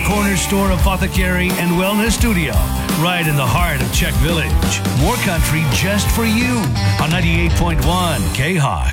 corner store apothecary and wellness studio, right in the heart of Czech Village. More country just for you on 98.1 K-Hawk.